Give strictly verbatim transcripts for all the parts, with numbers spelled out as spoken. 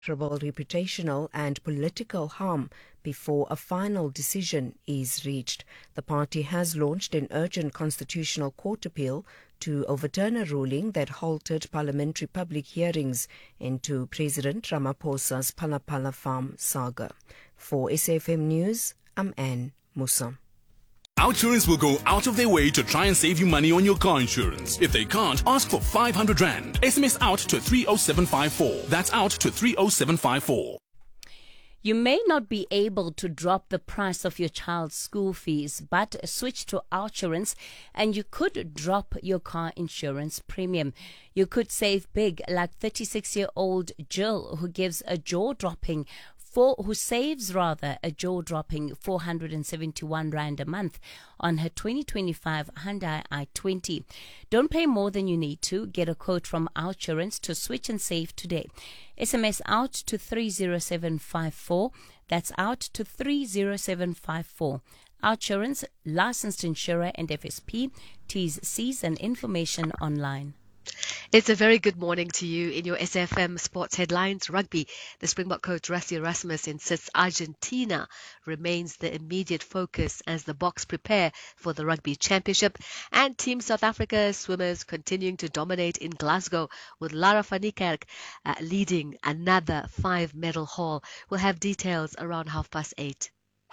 irreparable reputational and political harm before a final decision is reached. The party has launched an urgent constitutional court appeal to overturn a ruling that halted parliamentary public hearings into President Ramaphosa's Phala-Phala Farm saga. For S A F M News, I'm Anne Musa. OUTsurance will go out of their way to try and save you money on your car insurance. If they can't, ask for five hundred rand. S M S out to three oh seven five four. That's out to three oh seven five four. You may not be able to drop the price of your child's school fees, but switch to OUTsurance and you could drop your car insurance premium. You could save big, like thirty-six-year-old Jill, who gives a jaw-dropping For, who saves rather a jaw-dropping four hundred seventy-one rand a month on her twenty twenty-five Hyundai i twenty. Don't pay more than you need to. Get a quote from OUTsurance to switch and save today. S M S out to three oh seven five four. That's out to three oh seven five four. OUTsurance, licensed insurer and F S P. T's, C's and information online. It's a very good morning to you. In your S F M Sports Headlines, rugby, the Springbok coach Rassie Erasmus insists Argentina remains the immediate focus as the Boks prepare for the Rugby Championship. And Team South Africa swimmers continuing to dominate in Glasgow with Lara van Niekerk uh, leading another five-medal haul. We'll have details around half past eight.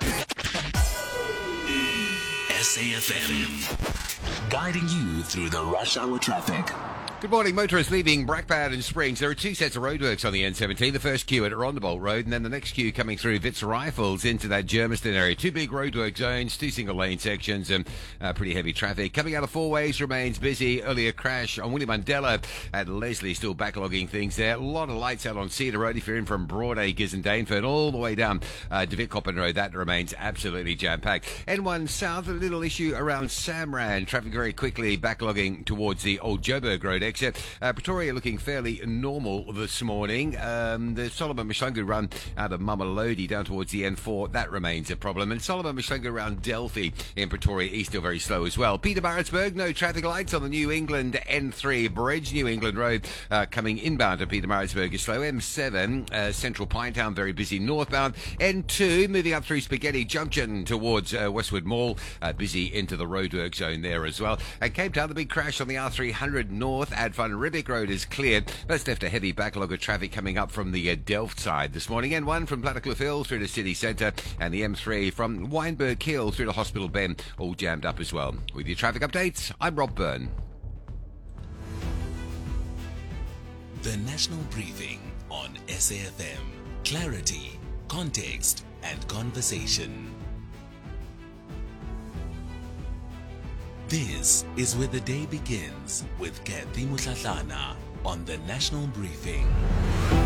S A F M, guiding you through the rush hour traffic. Good morning, motorists leaving Brakpan and Springs. There are two sets of roadworks on the N seventeen. The first queue at Rondebolt Road, and then the next queue coming through Wits Rifles into that Germiston area. Two big roadwork zones, two single lane sections, and uh, pretty heavy traffic. Coming out of Four Ways remains busy. Earlier crash on William Mandela at Leslie, still backlogging things there. A lot of lights out on Cedar Road if you're in from Broadacres and Daneford, all the way down uh, De Witt Coppen Road. That remains absolutely jam-packed. N one South, a little issue around Samran. Traffic very quickly backlogging towards the Old Joburg Road exit. Uh, Pretoria looking fairly normal this morning. Um, the Solomon Mshlangu run out of Mamelodi down towards the N four, that remains a problem. And Solomon Mshlangu around Delphi in Pretoria East still very slow as well. Pietermaritzburg, no traffic lights on the New England N three bridge. New England Road uh, coming inbound to Pietermaritzburg is slow. M seven, uh, Central Pinetown very busy northbound. N two moving up through Spaghetti Junction towards uh, Westwood Mall, uh, busy into the roadwork zone there as well. And Cape Town, the big crash on the R three hundred north at Van Riebeeck Road is cleared. That's left a heavy backlog of traffic coming up from the uh, Delft side this morning. N one from Plattekloof Hill through to City Centre, and the M three from Wynberg Hill through to Hospital Bend, all jammed up as well. With your traffic updates, I'm Rob Byrne. The National Briefing on S A F M. Clarity, context, and conversation. This is where the day begins with Kathy Mutlatlana on the National Briefing.